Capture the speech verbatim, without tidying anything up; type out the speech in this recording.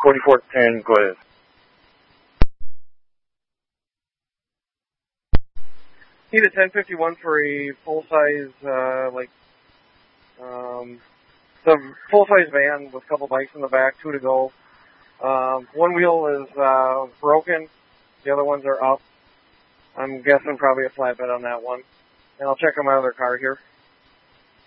Cody four ten, go ahead. Need a ten fifty-one for a full-size, uh, like, um, the full-size van with a couple bikes in the back, two to go. Um, one wheel is uh, broken. The other ones are up. I'm guessing probably a flatbed on that one. And I'll check on my other car here.